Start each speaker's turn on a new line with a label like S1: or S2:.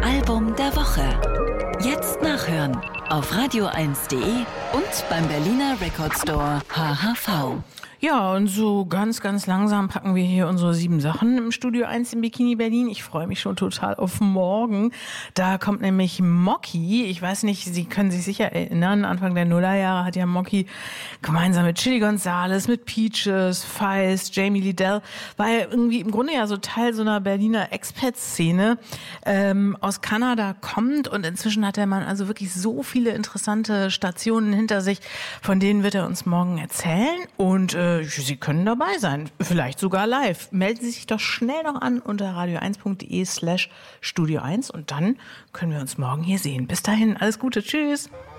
S1: Album der Woche. Jetzt nachhören auf radio1.de und beim Berliner Record Store HHV.
S2: Ja, und so ganz, ganz langsam packen wir hier unsere 7 Sachen im Studio 1 im Bikini Berlin. Ich freue mich schon total auf morgen. Da kommt nämlich Mocky. Ich weiß nicht, Sie können sich sicher erinnern, Anfang der Nullerjahre hat ja Mocky gemeinsam mit Chili Gonzales, mit Peaches, Feist, Jamie Lidell, war ja irgendwie im Grunde ja so Teil so einer Berliner Expat-Szene, aus Kanada kommt, und inzwischen hat der Mann also wirklich so viele interessante Stationen hinter sich, von denen wird er uns morgen erzählen, und Sie können dabei sein, vielleicht sogar live. Melden Sie sich doch schnell noch an unter radio1.de/Studio 1 und dann können wir uns morgen hier sehen. Bis dahin, alles Gute, tschüss.